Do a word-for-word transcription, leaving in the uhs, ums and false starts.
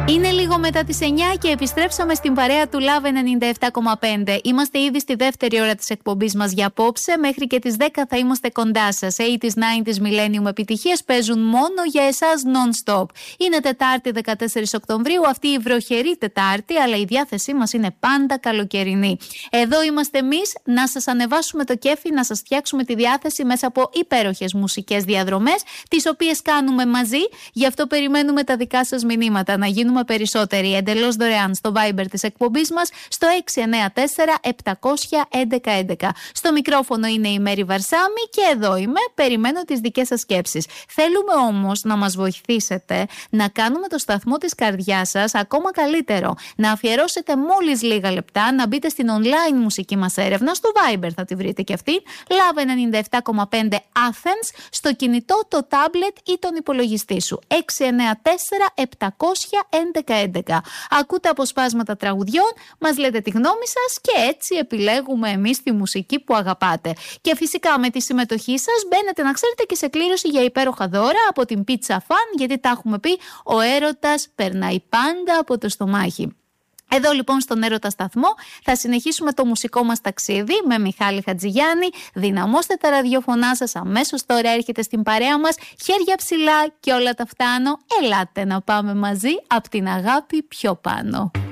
Είναι λίγο μετά τις εννιά και επιστρέψαμε στην παρέα του Love ενενήντα επτά κόμμα πέντε. Είμαστε ήδη στη δεύτερη ώρα της εκπομπής μας για απόψε. Μέχρι και τις δέκα θα είμαστε κοντά σας. ογδόντα, ενενήντα Millennium επιτυχίες παίζουν μόνο για εσάς non-stop. Είναι Τετάρτη δεκατέσσερις Οκτωβρίου, αυτή η βροχερή Τετάρτη, αλλά η διάθεσή μας είναι πάντα καλοκαιρινή. Εδώ είμαστε εμείς να σας ανεβάσουμε το κέφι, να σας φτιάξουμε τη διάθεση μέσα από υπέροχες μουσικές διαδρομές, τις οποίες κάνουμε μαζί. Γι' αυτό περιμένουμε τα δικά σας μηνύματα να γίνουμε περισσότεροι εντελώς δωρεάν στο Viber της εκπομπής μας στο έξι εννιά τέσσερα επτακόσια έντεκα έντεκα. Στο μικρόφωνο είναι η Μέρη Βαρσάμι και εδώ είμαι, περιμένω τις δικές σας σκέψεις. Θέλουμε όμως να μας βοηθήσετε να κάνουμε το σταθμό της καρδιάς σας ακόμα καλύτερο. Να αφιερώσετε μόλις λίγα λεπτά, να μπείτε στην online μουσική μας έρευνα, στο Viber θα τη βρείτε και αυτή, Love ενενήντα επτά κόμμα πέντε Athens, στο κινητό, το tablet ή τον υπολογιστή σου. έξι εννιά τέσσερα επτακόσια έντεκα έντεκα. Ακούτε αποσπάσματα τραγουδιών, μας λέτε τη γνώμη σας και έτσι επιλέγουμε εμείς τη μουσική που αγαπάτε. Και φυσικά με τη συμμετοχή σας μπαίνετε, να ξέρετε, και σε κλήρωση για υπέροχα δώρα από την Pizza Fan, γιατί τα έχουμε πει, ο έρωτας περνάει πάντα από το στομάχι. Εδώ λοιπόν στον Έρωτα Σταθμό θα συνεχίσουμε το μουσικό μας ταξίδι με Μιχάλη Χατζηγιάννη. Δυναμώστε τα ραδιοφωνά σας, αμέσως τώρα έρχεται στην παρέα μας, χέρια ψηλά και όλα τα φτάνω. Ελάτε να πάμε μαζί απ' την αγάπη πιο πάνω.